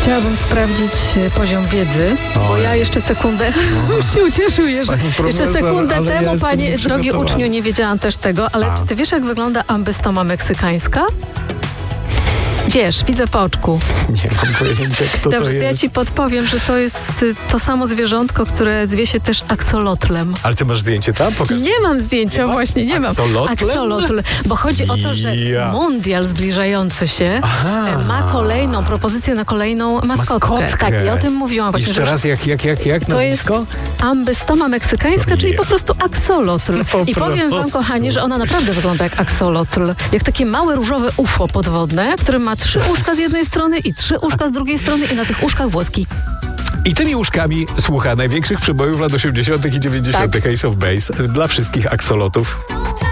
Chciałabym sprawdzić poziom wiedzy, bo ja jeszcze sekundę się ucieszyłem, że jeszcze sekundę temu, panie drogi uczniu, nie wiedziałam też tego, ale czy ty wiesz, jak wygląda ambystoma meksykańska? Wiesz, widzę po oczku. Nie mam pojęcia, kto Dobrze, to jest. ja ci podpowiem, że to jest to samo zwierzątko, które zwie się też aksolotlem. Ale ty masz zdjęcie tam? Pokaż. Nie mam zdjęcia, właśnie nie mam. Aksolotl? Bo chodzi o to, że mundial zbliżający się ma kolejną propozycję na kolejną maskotkę. Tak, i o tym mówiłam właśnie. Jeszcze raz, jak nazwisko? To jest ambystoma meksykańska, czyli po prostu aksolotl. I powiem wam, kochani, że ona naprawdę wygląda jak aksolotl. Jak takie małe różowe UFO podwodne, które ma 3 uszka z jednej strony i 3 uszka z drugiej strony i na tych uszkach włoski. I tymi uszkami słucha największych przebojów lat 80. i 90. Ace of Base dla wszystkich aksolotów.